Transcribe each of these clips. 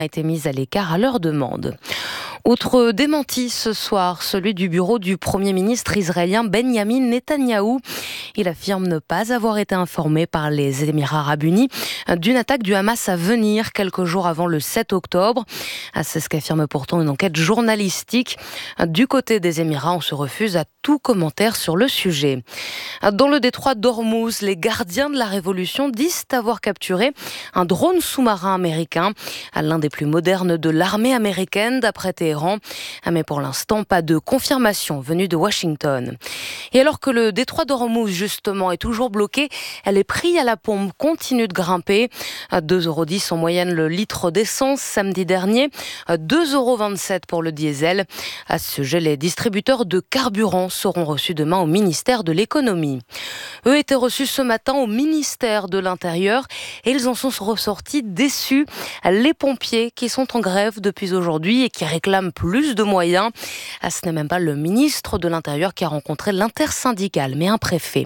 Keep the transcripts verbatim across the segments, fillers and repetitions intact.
a été mise à l'écart à leur demande. Autre démenti ce soir, celui du bureau du Premier ministre israélien Benjamin Netanyahou. Il affirme ne pas avoir été informé par les Émirats arabes unis d'une attaque du Hamas à venir quelques jours avant le sept octobre. C'est ce qu'affirme pourtant une enquête journalistique. Du côté des Émirats, on se refuse à tout commentaire sur le sujet. Dans le détroit d'Ormuz, les gardiens de la Révolution disent avoir capturé un drone sous-marin américain, l'un des plus modernes de l'armée américaine d'après Téhéran. Mais pour l'instant, pas de confirmation venue de Washington. Et alors que le détroit d'Ormuz, justement, est toujours bloqué, les prix à la pompe continuent de grimper. deux euros dix en moyenne le litre d'essence samedi dernier, deux euros vingt-sept pour le diesel. À ce sujet, les distributeurs de carburant seront reçus demain au ministère de l'économie. Eux étaient reçus ce matin au ministère de l'Intérieur et ils en sont ressortis déçus. Les pompiers qui sont en grève depuis aujourd'hui et qui réclament plus de moyens. Ce n'est même pas le ministre de l'Intérieur qui a rencontré l'intersyndicale, mais un préfet.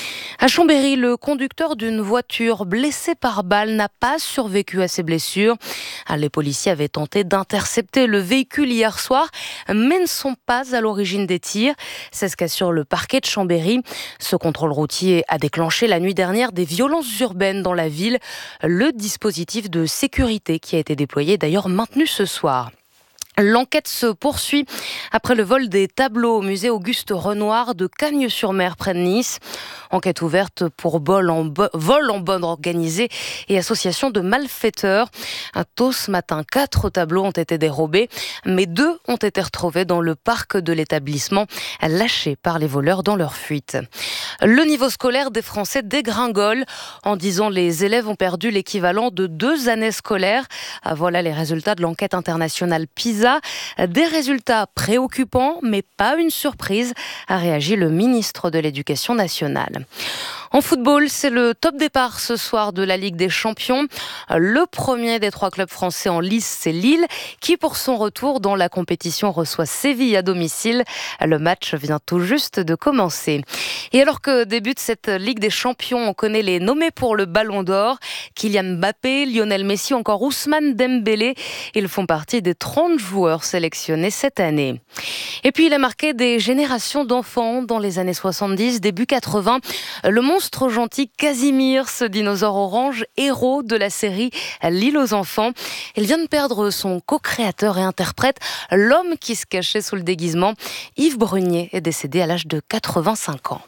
À Chambéry, le conducteur d'une voiture blessé par balle n'a pas survécu à ses blessures. Les policiers avaient tenté d'intercepter le véhicule hier soir, mais ne sont pas à l'origine des tirs. C'est ce qu'assure le parquet de Chambéry. Ce contrôle routier a déclenché la nuit dernière des violences urbaines dans la ville. Le dispositif de sécurité qui a été déployé est d'ailleurs maintenu ce soir. L'enquête se poursuit après le vol des tableaux au musée Auguste Renoir de Cagnes-sur-Mer près de Nice. Enquête ouverte pour vol en, bo- vol en bande organisée et association de malfaiteurs. Tôt ce matin, quatre tableaux ont été dérobés, mais deux ont été retrouvés dans le parc de l'établissement, lâchés par les voleurs dans leur fuite. Le niveau scolaire des Français dégringole. En dix ans, les élèves ont perdu l'équivalent de deux années scolaires. Voilà les résultats de l'enquête internationale PISA. Des résultats préoccupants, mais pas une surprise, a réagi le ministre de l'Éducation nationale. En football, c'est le top départ ce soir de la Ligue des Champions. Le premier des trois clubs français en lice, c'est Lille, qui pour son retour dans la compétition reçoit Séville à domicile. Le match vient tout juste de commencer. Et alors que débute cette Ligue des Champions, on connaît les nommés pour le Ballon d'Or. Kylian Mbappé, Lionel Messi, encore Ousmane Dembélé. Ils font partie des trente joueurs sélectionnés cette année. Et puis il a marqué des générations d'enfants dans les années soixante-dix, début quatre-vingts. Le monstre gentil Casimir, ce dinosaure orange, héros de la série L'île aux enfants. Il vient de perdre son co-créateur et interprète, l'homme qui se cachait sous le déguisement. Yves Brunier est décédé à l'âge de quatre-vingt-cinq ans.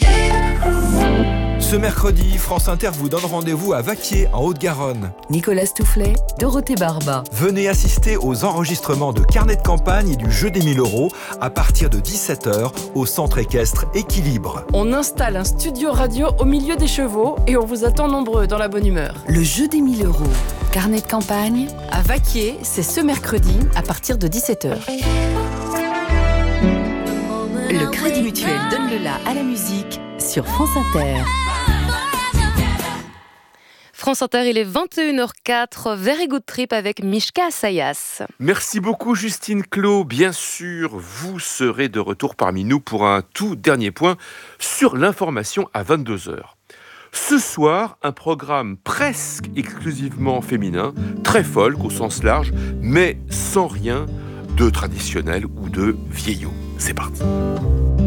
Ce mercredi, France Inter vous donne rendez-vous à Vaquier, en Haute-Garonne. Nicolas Stoufflet, Dorothée Barba. Venez assister aux enregistrements de Carnet de campagne et du jeu des mille euros à partir de dix-sept heures au centre équestre Équilibre. On installe un studio radio au milieu des chevaux et on vous attend nombreux dans la bonne humeur. Le jeu des mille euros. Carnet de campagne. À Vaquier, c'est ce mercredi à partir de dix-sept heures. Le Crédit Mutuel donne le la à la musique sur France Inter. France Inter, il est vingt et une heures quatre, Very Good Trip avec Mishka Asayas. Merci beaucoup Justine Clos. Bien sûr, vous serez de retour parmi nous pour un tout dernier point sur l'information à vingt-deux heures. Ce soir, un programme presque exclusivement féminin, très folk au sens large, mais sans rien de traditionnel ou de vieillot. C'est parti.